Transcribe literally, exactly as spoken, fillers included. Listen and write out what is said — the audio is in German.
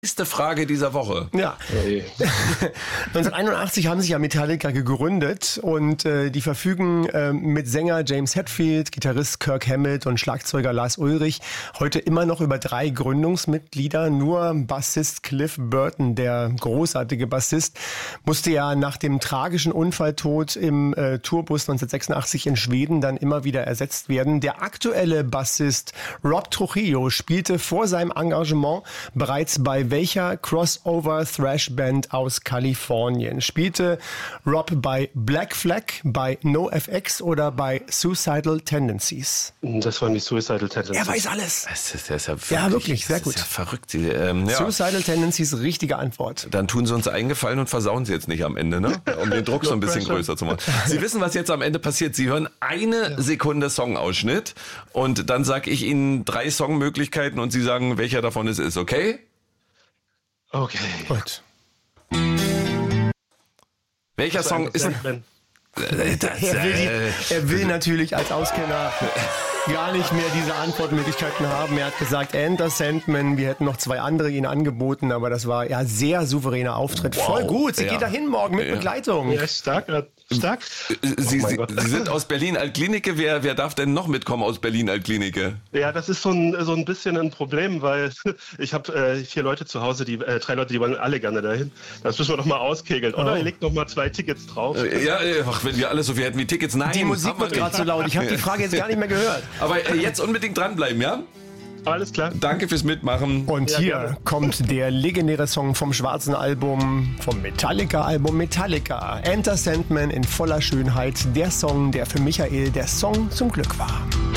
Nächste Frage dieser Woche. Ja. neunzehnhunderteinundachtzig haben sich ja Metallica gegründet und äh, die verfügen äh, mit Sänger James Hetfield, Gitarrist Kirk Hammett und Schlagzeuger Lars Ulrich heute immer noch über drei Gründungsmitglieder. Nur Bassist Cliff Burton, der großartige Bassist, musste ja nach dem tragischen Unfalltod im äh, Tourbus neunzehnhundertsechsundachtzig in Schweden dann immer wieder ersetzt werden. Der aktuelle Bassist Rob Trujillo spielte vor seinem Engagement bereits bei welcher Crossover-Thrash-Band aus Kalifornien? Spielte Rob bei Black Flag, bei NoFX oder bei Suicidal Tendencies? Das waren die Suicidal Tendencies. Er weiß alles. Das ist, das ist ja, wirklich, ja, wirklich, sehr das gut. Ist ja verrückt. Die, ähm, ja. Suicidal Tendencies, richtige Antwort. Dann tun sie uns eingefallen und versauen sie jetzt nicht am Ende, ne? Um den Druck so ein bisschen größer zu machen. Sie wissen, was jetzt am Ende passiert. Sie hören eine Sekunde Songausschnitt und dann sage ich Ihnen drei Songmöglichkeiten und Sie sagen, welcher davon es ist, okay? Okay. Gut. Welcher Song ist ein... Das, er, will die, er will natürlich als Auskenner gar nicht mehr diese Antwortmöglichkeiten haben. Er hat gesagt, Enter Sandman, wir hätten noch zwei andere Ihnen angeboten, aber das war ja sehr souveräner Auftritt. Wow. Voll gut, Sie ja. geht dahin morgen mit ja. Begleitung. Ja, stark, stark. Sie, oh Sie, Sie sind aus Berlin-Altklinike. Wer, wer darf denn noch mitkommen aus Berlin-Altklinike? Ja, das ist so ein, so ein bisschen ein Problem, weil ich habe äh, vier Leute zu Hause, die äh, drei Leute, die wollen alle gerne dahin. Das müssen wir noch mal auskegeln. Oder oh. ihr legt noch mal zwei Tickets drauf. Ja, ach, wenn wir alle so viel hätten wie Tickets. Nein, die Musik wird gerade so laut. Ich habe die Frage jetzt gar nicht mehr gehört. Aber äh, jetzt unbedingt dranbleiben, ja? Alles klar. Danke fürs Mitmachen. Und ja, hier gerne. kommt der legendäre Song vom schwarzen Album, vom Metallica-Album Metallica. Enter Sandman in voller Schönheit. Der Song, der für Michael der Song zum Glück war.